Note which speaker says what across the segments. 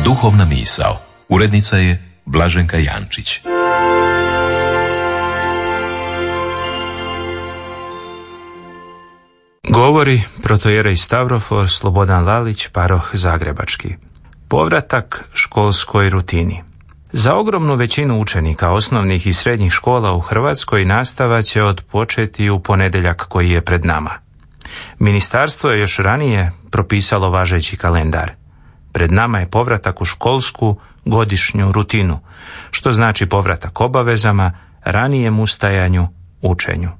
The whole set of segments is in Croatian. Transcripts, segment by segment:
Speaker 1: Duhovna misao. Urednica je Blaženka Jančić.
Speaker 2: Govori protojerej Stavrofor Slobodan Lalić, paroh Zagrebački. Povratak školskoj rutini. Za ogromnu većinu učenika osnovnih i srednjih škola u Hrvatskoj nastava će odpočeti u ponedjeljak koji je pred nama. Ministarstvo je još ranije propisalo važeći kalendar. Pred nama je povratak u školsku godišnju rutinu, što znači povratak obavezama, ranijem ustajanju, učenju.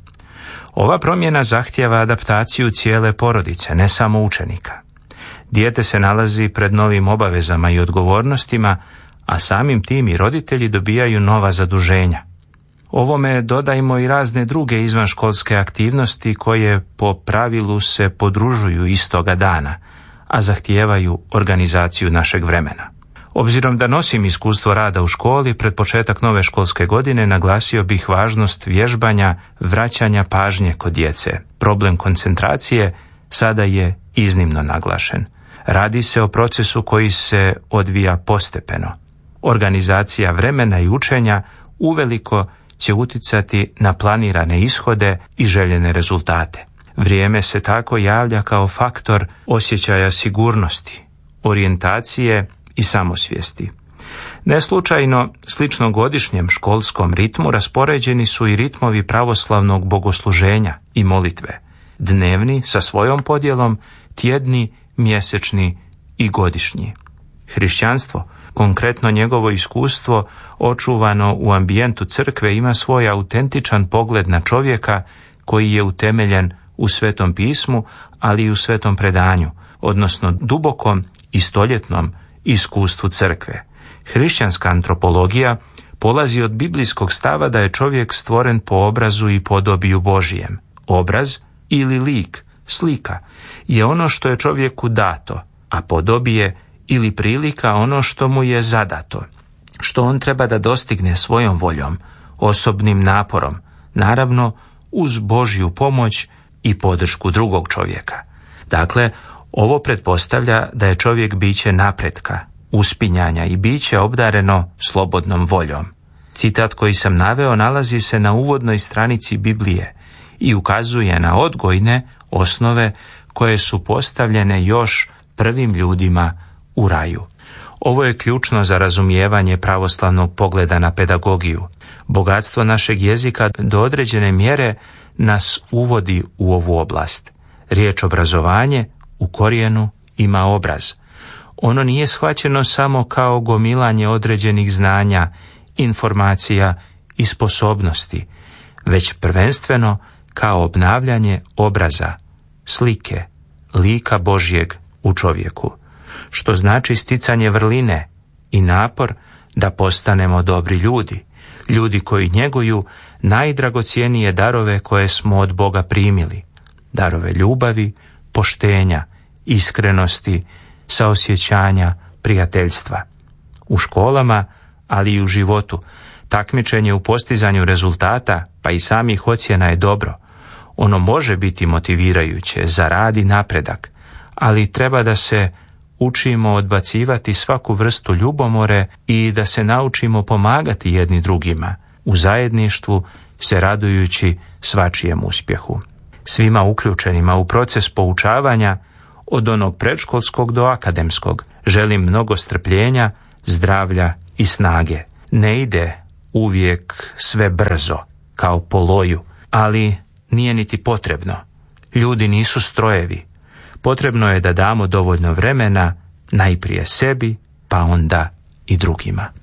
Speaker 2: Ova promjena zahtijeva adaptaciju cijele porodice, ne samo učenika. Dijete se nalazi pred novim obavezama i odgovornostima, a samim tim i roditelji dobijaju nova zaduženja. Ovome dodajmo i razne druge izvanškolske aktivnosti koje po pravilu se podružuju istoga dana, a zahtijevaju organizaciju našeg vremena. Obzirom da nosim iskustvo rada u školi, pred početak nove školske godine naglasio bih važnost vježbanja, vraćanja pažnje kod djece. Problem koncentracije sada je iznimno naglašen. Radi se o procesu koji se odvija postepeno. Organizacija vremena i učenja uveliko će utjecati na planirane ishode i željene rezultate. Vrijeme se tako javlja kao faktor osjećaja sigurnosti, orijentacije i samosvijesti. Neslučajno, slično godišnjem školskom ritmu raspoređeni su i ritmovi pravoslavnog bogosluženja i molitve, dnevni sa svojom podjelom, tjedni, mjesečni i godišnji. Hrišćanstvo, konkretno njegovo iskustvo očuvano u ambijentu crkve, ima svoj autentičan pogled na čovjeka koji je utemeljen u Svetom pismu, ali i u svetom predanju, odnosno dubokom i stoljetnom iskustvu crkve. Hrišćanska antropologija polazi od biblijskog stava da je čovjek stvoren po obrazu i podobiju Božijem. Obraz ili lik, slika, je ono što je čovjeku dato, a podobije ili prilika ono što mu je zadato, što on treba da dostigne svojom voljom, osobnim naporom, naravno uz Božju pomoć i podršku drugog čovjeka. Dakle, ovo pretpostavlja da je čovjek biće napretka, uspinjanja i biće obdareno slobodnom voljom. Citat koji sam naveo nalazi se na uvodnoj stranici Biblije i ukazuje na odgojne osnove koje su postavljene još prvim ljudima u raju. Ovo je ključno za razumijevanje pravoslavnog pogleda na pedagogiju. Bogatstvo našeg jezika do određene mjere nas uvodi u ovu oblast. Riječ obrazovanje u korijenu ima obraz. Ono nije shvaćeno samo kao gomilanje određenih znanja, informacija i sposobnosti, već prvenstveno kao obnavljanje obraza, slike, lika Božjeg u čovjeku, što znači sticanje vrline i napor da postanemo dobri ljudi, ljudi koji njeguju najdragocjenije darove koje smo od Boga primili, darove ljubavi, poštenja, iskrenosti, saosjećanja, prijateljstva. U školama, ali i u životu, takmičenje u postizanju rezultata, pa i samih ocjena je dobro. Ono može biti motivirajuće za rad i napredak, ali treba da se učimo odbacivati svaku vrstu ljubomore i da se naučimo pomagati jedni drugima, u zajedništvu se radujući svačijem uspjehu. Svima uključenima u proces poučavanja, od onog predškolskog do akademskog, želim mnogo strpljenja, zdravlja i snage. Ne ide uvijek sve brzo, kao po loju, ali nije niti potrebno. Ljudi nisu strojevi. Potrebno je da damo dovoljno vremena, najprije sebi, pa onda i drugima.